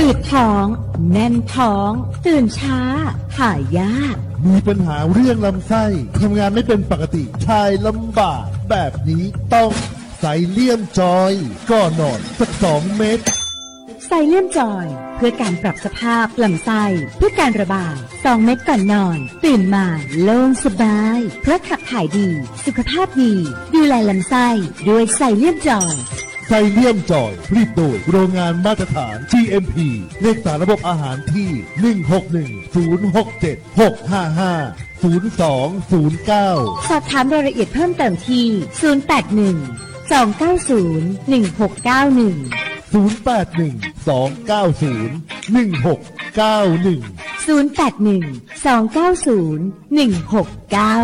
ดท้องแน่นท้องตื่นช้าถ่ายยากมีปัญหาเรื่องลำไส้ทำงานไม่เป็นปกติถ่ายลำบากแบบนี้ต้องไซเลียมจอยก่อนนอนสัก2 เม็ดไซเลียมจอยเพื่อการปรับสภาพลำไส้เพื่อการระบาย2 เม็ดก่อนนอนตื่นมาโล่งสบายเพราะขับถ่ายดีสุขภาพดีดูแลลำไส้ด้วยไซเลียมจอยไซเลียมจอยผลิตโดยโรงงานมาตรฐาน GMP เลขสารระบบอาหารที่ 16106765502009 สอบถามรายละเอียดเพิ่มเติมที่081 290 1691 081 290 1691 081 290 1691